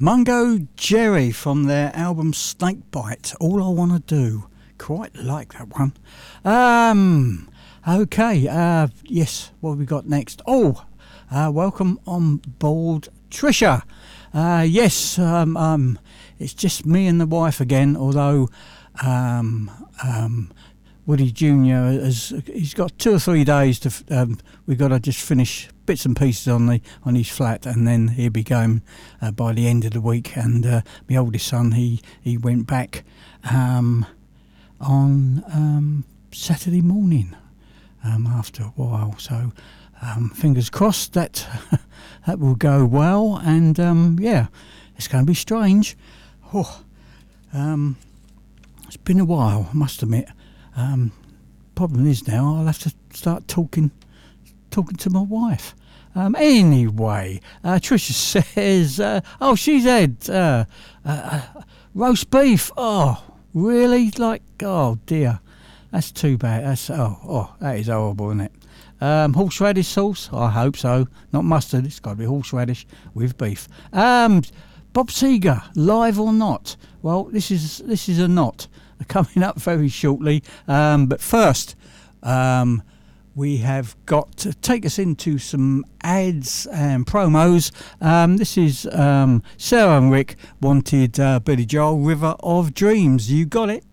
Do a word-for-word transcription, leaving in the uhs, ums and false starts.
Mungo Jerry from their album Snakebite. All I Want to Do. Quite like that one. Um, okay, uh, yes, what have we got next? Oh, uh, welcome on board, Trisha. Uh, yes, um, um, it's just me and the wife again, although um, um, Woody Junior has he's got two or three days to. Um, we've got to just finish bits and pieces on the on his flat, and then he'll be going uh, by the end of the week. And uh, my oldest son, he he went back um, on um, Saturday morning um, after a while. So um, fingers crossed that that will go well. And um, yeah, it's going to be strange. Oh, um, it's been a while, I must admit. Um, problem is now I'll have to start talking talking to my wife. Um, anyway, uh, Trisha says, uh, oh, she's had uh, uh, roast beef. Oh, really? Like, oh dear, that's too bad. That's oh, oh, that is horrible, isn't it? Um, horseradish sauce? I hope so. Not mustard. It's got to be horseradish with beef. Um, Bob Seger, live or not? Well, this is this is a not. Coming up very shortly, um, but first um, we have got to take us into some ads and promos. Um, this is um, Sarah and Rick wanted uh, Billy Joel, River of Dreams. You got it.